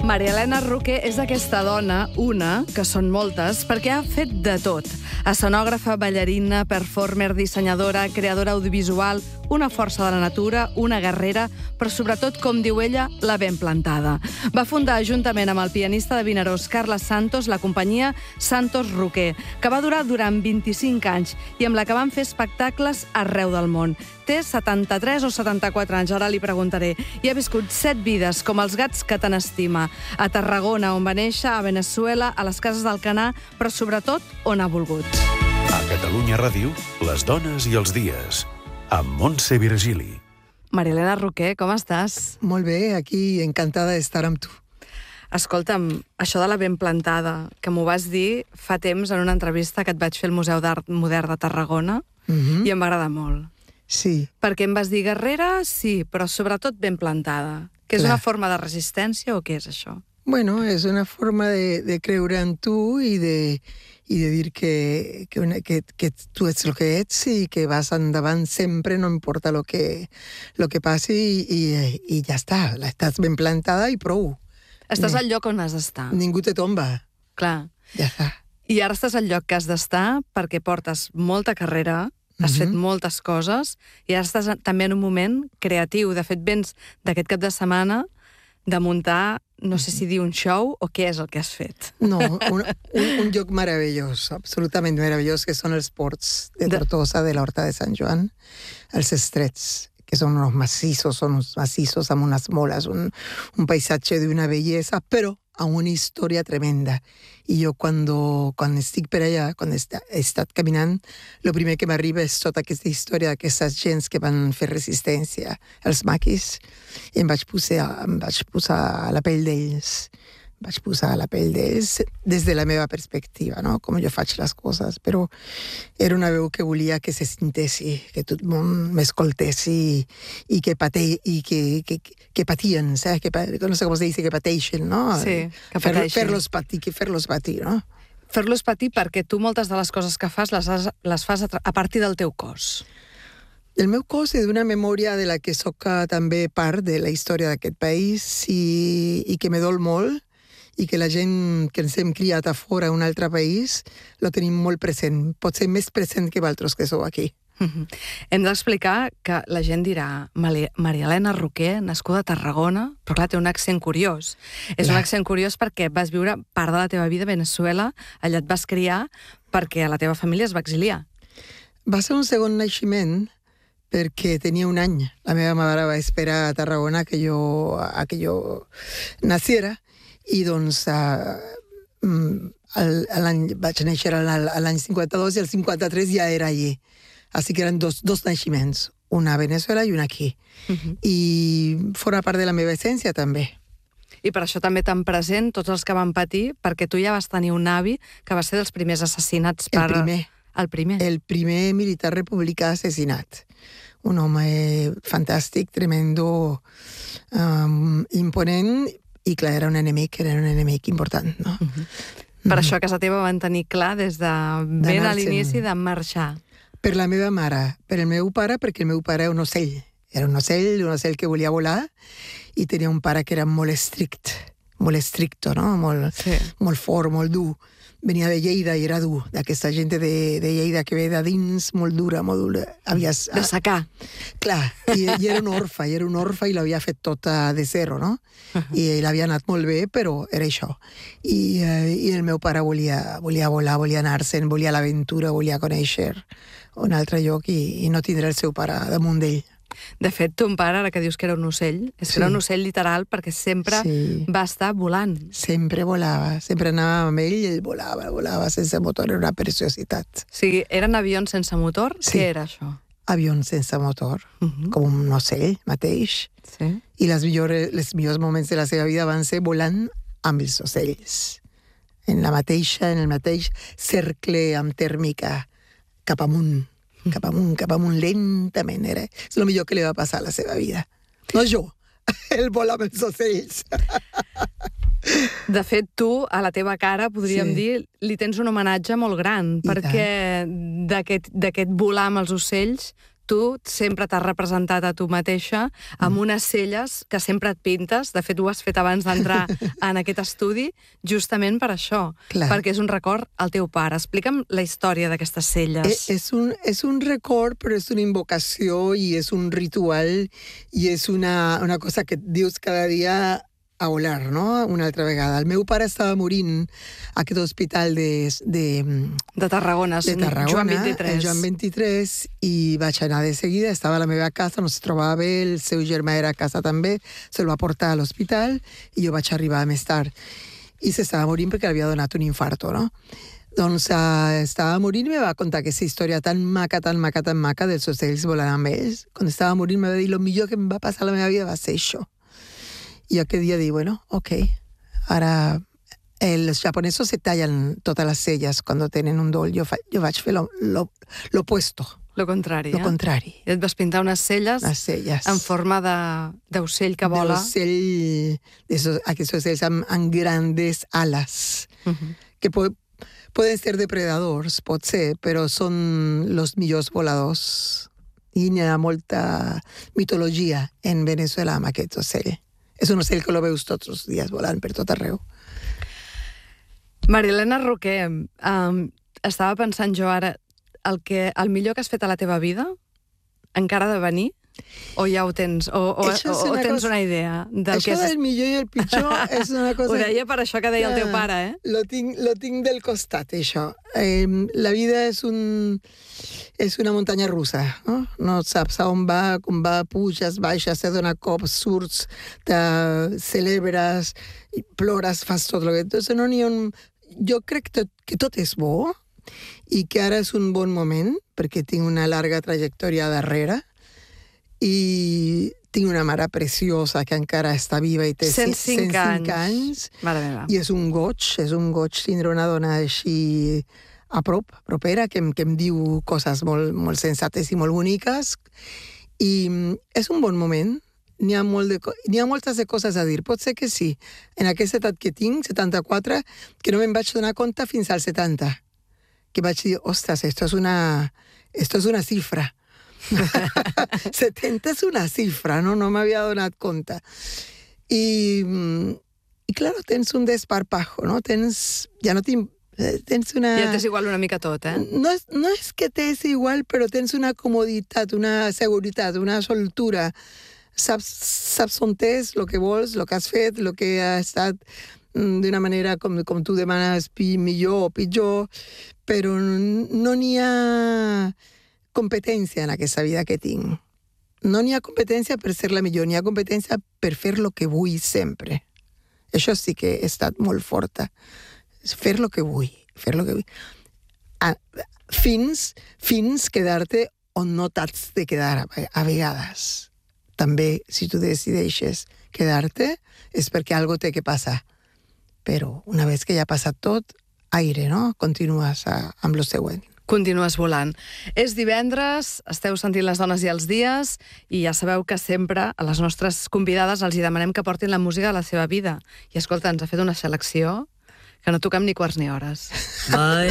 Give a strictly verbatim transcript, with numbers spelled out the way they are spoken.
Maria Elena Roquer és aquesta dona, una, que són moltes, perquè ha fet de tot. Escenògrafa, ballarina, performer, dissenyadora, creadora audiovisual, una força de la natura, una guerrera, però sobretot, com diu ella, la ben plantada. Va fundar, juntament amb el pianista de Vinaròs, Carles Santos, la companyia Santos Roquer, que va durar durant vint-i-cinc anys i amb la que van fer espectacles arreu del món. Té setanta-tres o setanta-quatre anys, ara li preguntaré, i ha viscut set vides, com els gats que tant estima. A Tarragona, on va néixer, a Veneçuela, a les cases d'Alcanar, però sobretot on ha volgut. A Catalunya Ràdio, les dones i els dies, amb Montse Virgili. Maria Elena Roquer, com estàs? Molt bé, aquí encantada d'estar amb tu. Escolta'm, això de la ben plantada, que m'ho vas dir fa temps en una entrevista que et vaig fer al Museu d'Art Modern de Tarragona, Mm-hmm. i em va agradar molt. Sí. Perquè em vas dir guerrera, sí, però sobretot ben plantada. Que és Clar. una forma de resistència o què és això? Bueno, és una forma de, de creure en tu i de, i de dir que, que, una, que, que tu ets el que ets i que vas endavant sempre, no importa lo que, lo que passi, i, i, i ja està. Estàs ben plantada i prou. Estàs Ni- al lloc on has d'estar. Ningú te tomba. Clar. Ja està. I ara estàs al lloc que has d'estar perquè portes molta carrera, has Mhm. fet moltes coses, i ara estàs també en un moment creatiu. De fet, vens d'aquest cap de setmana de muntar, no sé si dir un show o què és el que has fet. No, un, un, un lloc meravellós, absolutament meravellós, que són els ports de De- Tortosa, de l'Horta de Sant Joan, els estrets, que són uns massissos, són uns massissos amb unes moles, un, un paisatge d'una bellesa, però amb una història tremenda. I jo, cuando, quan estic per allà, quan he estat caminant, el primer que m'arriba és tota aquesta història d'aquestes gens que van fer resistència, els maquis, i em vaig posar, em vaig posar a la pell d'ells. Vaig posar a la pell d'ells des de la meva perspectiva, no? Com jo faig les coses, però era una veu que volia que se sintessi, que tot el món m'escoltés i, i que pate, i que, que, que patien, saps? Que, pa- no sé com es diu, que pateixen, no? Sí, que Fer, pateixen. fer-los patir, que fer-los patir, no? Fer-los patir perquè tu moltes de les coses que fas les, has, les fas a, tra- a partir del teu cos. El meu cos és d'una memòria de la que sóc eh, també part de la història d'aquest país i, i que me dol molt, i que la gent que ens hem criat a fora, a un altre país, lo tenim molt present. Pot ser més present que vosaltres que sou aquí. Mhm. Hem d'explicar que la gent dirà Mali- Maria Elena Roquer, nascuda a Tarragona, però clar, té un accent curiós. És un Clar. accent curiós perquè vas viure part de la teva vida a Veneçuela, allà et vas criar perquè la teva família es va exiliar. Va ser un segon naixement perquè tenia un any. La meva mare va esperar a Tarragona que jo, a que jo naciera, i doncs uh, l'any, vaig néixer a l'any cinquanta-dos i el cinquanta-tres ja era allí. Així que eren dos, dos naixements, una a Veneçuela i una aquí. Mhm. I forma part de la meva essència també. I per això també tan present tots els que van patir, perquè tu ja vas tenir un avi que va ser dels primers assassinats El per... primer. El primer. El primer militar republicà assassinat. Un home fantàstic, tremendo, um, imponent, i clar, era un enemic, era un enemic important, no? Mhm. Per això a casa teva van tenir clar des de ben a D'anar-se'n. l'inici de marxar. Per la meva mare, per el meu pare, perquè el meu pare era un ocell. Era un ocell, un ocell que volia volar, i tenia un pare que era molt estrict, molt estricto, no? Molt, Sí. molt fort, molt dur. Venia de Lleida i era dur, d'aquesta gent de, de Lleida que ve de dins, molt dura, molt dura. Havies, De secar. Clar, i, i era un orfe, i era un orfe i l'havia fet tot uh, de zero, no? I l'havia anat molt bé, però era això. I, uh, i el meu pare volia, volia volar, volia anar-se'n, volia l'aventura, volia conèixer un altre lloc i, i no tindre el seu pare damunt d'ell. De fet, ton pare, ara que dius que era un ocell, és que Sí. era un ocell literal perquè sempre Sí. va estar volant. Sempre volava, sempre anava amb ell i ell volava, volava sense motor, era una preciositat. O sigui, eren avions sense motor? Sí. Què era això? Avions sense motor, Mhm. com un ocell mateix. Sí. I les millors, les millors moments de la seva vida van ser volant amb els ocells. En la mateixa, en el mateix cercle amb tèrmica, cap amunt, cap amunt, cap amunt, lentament. Era. És el millor que li va passar a la seva vida. No jo, ell vola amb els ocells. De fet, tu, a la teva cara, podríem Sí. dir, li tens un homenatge molt gran, I perquè d'aquest d'aquest volar amb els ocells, tu sempre t'has representat a tu mateixa amb unes celles que sempre et pintes. De fet, ho has fet abans d'entrar en aquest estudi, justament per això, Clar. perquè és un record al teu pare. Explica'm la història d'aquestes celles. És, és, un, és un record, però és una invocació i és un ritual i és una, una cosa que dius cada dia a olar, no? Una altra vegada. El meu pare estava morint a aquest hospital de... De, de Tarragona, de Tarragona, Joan vint-i-tres. El Joan vint-i-tres, i vaig anar de seguida, estava a la meva casa, no se trobava bé, el seu germà era a casa també, se'l va portar a l'hospital i jo vaig arribar més tard. I s'estava morint perquè havia donat un infarto, no? Doncs uh, estava morint i me va contar aquesta història tan maca, tan maca, tan maca dels ocells volant amb ells. Quan estava morint me va dir, lo millor que em va passar a la meva vida va ser això. I aquell dia dic, bueno, ok, ara els japonesos se tallen totes les celles quan tenen un dol. Jo, fa, jo vaig fer l'opuesto. Lo contrari, Lo eh? contrari. I et vas pintar unes celles, les celles. En forma d'ocell que vola. D'ocell, aquests ocells amb, amb grandes alas, uh-huh. que po poden ser depredadors, pot ser, però són els millors voladors. I hi ha molta mitologia en Venezuela amb aquest ocell. És un ocell que lo veus tots els dies volant per tot arreu. Marilena Roquer, um, estava pensant jo ara, el, que, el millor que has fet a la teva vida, encara ha de venir? O ja ho tens? O, o, o, o tens cosa, una idea? Del això que del millor i el pitjor és una cosa... Ho deia per això que deia el teu pare, eh? Lo tinc, lo tinc del costat, això. Eh, la vida és, un, és una muntanya russa, no? No saps on va, com va, puges, baixes, te dona cops, surts, te celebres, plores, fas tot el que... Entonces, no n'hi ha un... Jo crec que, que tot és bo i que ara és un bon moment, perquè tinc una llarga trajectòria darrere, i tinc una mare preciosa que encara està viva i té cent cinc anys. Mare meva. I és un goig, és un goig tindre una dona així a prop, propera, que, em, que em diu coses molt, molt sensates i molt boniques. I és un bon moment. N'hi ha, molt de, n'hi ha moltes de coses a dir. Pot ser que sí. En aquesta edat que tinc, setanta-quatre, que no me'n vaig donar compte fins al setanta. Que vaig dir, ostres, esto és una, esto és una cifra. setenta és una cifra, no? No m'havia donat compte. I, i claro, tens un desparpajo, no? Tens, ja no tinc, tens una... Ja t'és igual una mica tot, eh? No és, no és que t'és igual, però tens una comoditat, una seguretat, una soltura. Saps, saps on és, el que vols, el que has fet, el que ha estat d'una manera com, com tu demanes, millor o pitjor, però no n'hi ha competència en aquesta vida que tinc. No n'hi ha competència per ser la millor, n'hi ha competència per fer el que vull sempre. Això sí que he estat molt forta. Fer el que vull, fer el que vull. A, fins, fins quedar-te on no t'has de quedar a, a vegades. També, si tu decideixes quedar-te, és perquè algo té que passar. Però una vegada que ja ha passat tot, aire, no? Continues a, amb lo següent. Continues volant. És divendres, esteu sentint Les dones i els dies, i ja sabeu que sempre a les nostres convidades els hi demanem que portin la música de la seva vida. I escolta, ens ha fet una selecció que no toquem ni quarts ni hores. My